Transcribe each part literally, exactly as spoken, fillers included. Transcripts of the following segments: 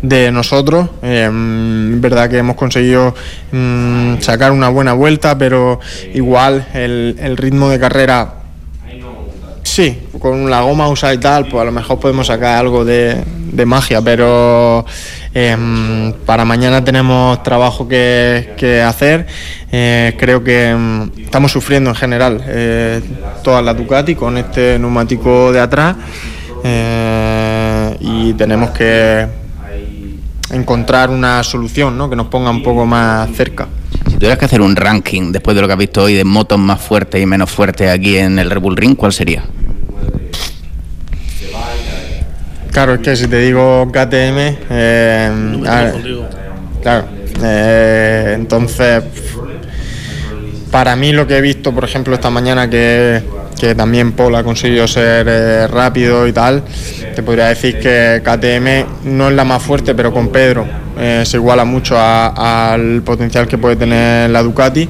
de nosotros. Eh, es verdad que hemos conseguido mm, sacar una buena vuelta, pero igual el, el ritmo de carrera, sí, con la goma usada y tal, pues a lo mejor podemos sacar algo de, de magia, pero eh, para mañana tenemos trabajo que, que hacer. Eh, creo que eh, estamos sufriendo en general eh, toda la Ducati con este neumático de atrás, eh, y tenemos que encontrar una solución, ¿no?, que nos ponga un poco más cerca. Si tuvieras que hacer un ranking después de lo que has visto hoy de motos más fuertes y menos fuertes aquí en el Red Bull Ring, ¿cuál sería? Claro, es que si te digo K T M, eh, a, claro, eh, entonces para mí lo que he visto, por ejemplo, esta mañana que, que también Paul ha conseguido ser eh, rápido y tal, te podría decir que K T M no es la más fuerte, pero con Pedro eh, se iguala mucho a, al potencial que puede tener la Ducati.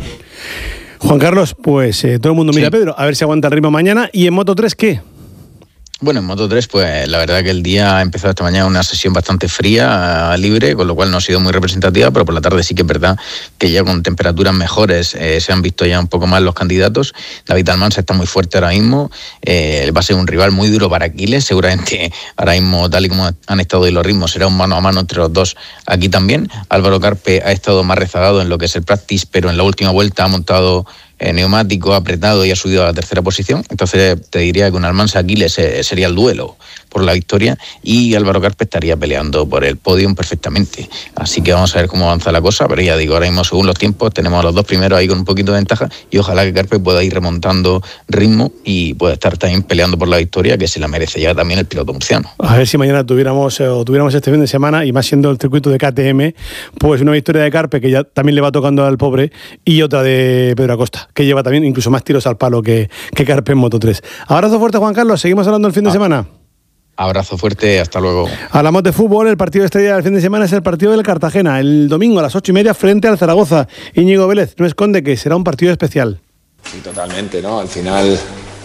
Juan Carlos, pues eh, todo el mundo mira sí. a Pedro, a ver si aguanta el ritmo mañana. ¿Y en Moto tres qué? Bueno, en Moto tres, pues la verdad que el día ha empezado esta mañana una sesión bastante fría, libre, con lo cual no ha sido muy representativa, pero por la tarde sí que es verdad que ya con temperaturas mejores eh, se han visto ya un poco más los candidatos. David Almansa está muy fuerte ahora mismo, eh, va a ser un rival muy duro para Aquiles, seguramente ahora mismo, tal y como han estado hoy los ritmos, será un mano a mano entre los dos aquí también. Álvaro Carpe ha estado más rezagado en lo que es el practice, pero en la última vuelta ha montado Eh, neumático apretado y ha subido a la tercera posición. Entonces te diría que un Almansa Aquiles eh, sería el duelo por la victoria, y Álvaro Carpe estaría peleando por el podium perfectamente. Así que vamos a ver cómo avanza la cosa, pero ya digo, ahora mismo según los tiempos tenemos a los dos primeros ahí con un poquito de ventaja, y ojalá que Carpe pueda ir remontando ritmo y pueda estar también peleando por la victoria, que se la merece ya también el piloto murciano. A ver si mañana tuviéramos eh, o tuviéramos este fin de semana, y más siendo el circuito de K T M, pues una victoria de Carpe que ya también le va tocando al pobre, y otra de Pedro Acosta, que lleva también incluso más tiros al palo que, que Carpe en Moto tres. Abrazo fuerte, Juan Carlos, seguimos hablando el fin de ah. semana. Abrazo fuerte, hasta luego. Hablamos de fútbol. El partido estrella del fin de semana es el partido del Cartagena, el domingo a las ocho y media frente al Zaragoza. Íñigo Vélez no esconde que será un partido especial. Sí, totalmente, ¿no? Al final,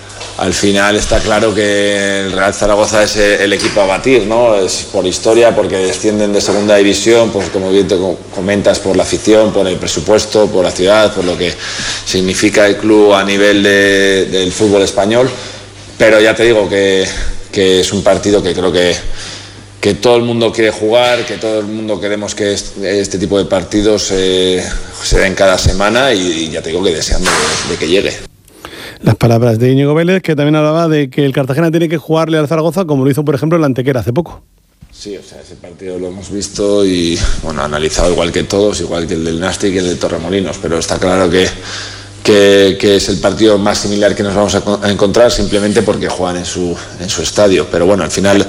al final está claro que el Real Zaragoza es el equipo a batir, ¿no? Es por historia, porque descienden de segunda división, pues como bien te comentas, por la afición, por el presupuesto, por la ciudad, por lo que significa el club a nivel de, del fútbol español. Pero ya te digo que que es un partido que creo que, que todo el mundo quiere jugar, que todo el mundo queremos que este, este tipo de partidos eh, se den cada semana, y, y ya te digo que deseando de, de que llegue. Las palabras de Íñigo Vélez, que también hablaba de que el Cartagena tiene que jugarle al Zaragoza como lo hizo, por ejemplo, el Antequera hace poco. Sí, o sea, ese partido lo hemos visto y, bueno, analizado igual que todos, igual que el del Nàstic y el de Torremolinos, pero está claro que Que, que es el partido más similar que nos vamos a, a encontrar, simplemente porque juegan en su, en su estadio. Pero bueno, al final,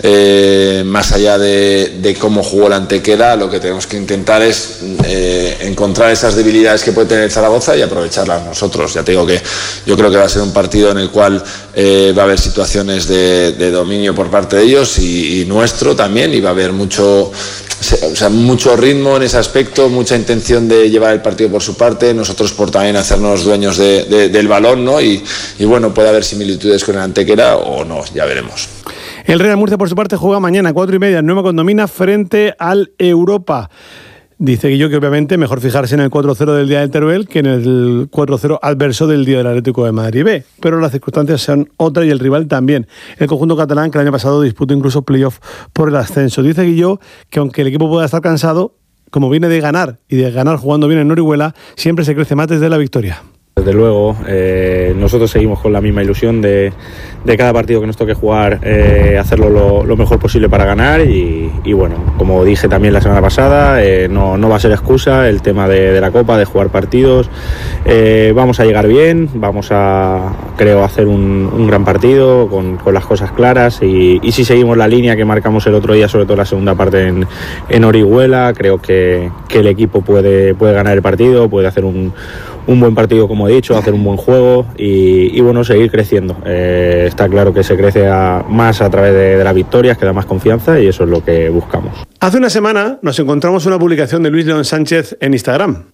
eh, más allá de, de cómo jugó la Antequera, lo que tenemos que intentar es eh, encontrar esas debilidades que puede tener Zaragoza y aprovecharlas nosotros. Ya te digo que yo creo que va a ser un partido en el cual eh, va a haber situaciones de, de dominio por parte de ellos y, y nuestro también, y va a haber mucho, o sea, mucho ritmo en ese aspecto, mucha intención de llevar el partido por su parte, nosotros por también hacernos dueños de, de, del balón, ¿no? Y, y bueno, puede haber similitudes con el Antequera o no, ya veremos. El Real Murcia, por su parte, juega mañana a cuatro y media, Nueva Condomina, frente al Europa. Dice Guillo que obviamente mejor fijarse en el cuatro cero del día del Teruel que en el cuatro cero adverso del día del Atlético de Madrid B, pero las circunstancias son otras y el rival también. El conjunto catalán, que el año pasado disputó incluso playoff por el ascenso. Dice Guillo que aunque el equipo pueda estar cansado, como viene de ganar y de ganar jugando bien en Orihuela, siempre se crece más desde la victoria. Desde luego, eh, nosotros seguimos con la misma ilusión de, de cada partido que nos toque jugar, eh, hacerlo lo, lo mejor posible para ganar y, y bueno, como dije también la semana pasada, eh, no, no va a ser excusa el tema de, de la Copa, de jugar partidos. Eh, vamos a llegar bien, vamos a, creo, hacer un, un gran partido con, con las cosas claras y, y si seguimos la línea que marcamos el otro día, sobre todo la segunda parte en, en Orihuela, creo que, que el equipo puede, puede ganar el partido, puede hacer un un buen partido, como he dicho, hacer un buen juego y, y bueno, seguir creciendo. Eh, está claro que se crece a, más a través de, de las victorias, que da más confianza y eso es lo que buscamos. Hace una semana nos encontramos una publicación de Luis León Sánchez en Instagram.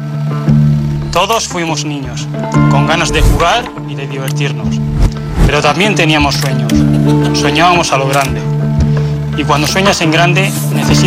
Todos fuimos niños, con ganas de jugar y de divertirnos, pero también teníamos sueños. Soñábamos a lo grande. Y cuando sueñas en grande, necesitas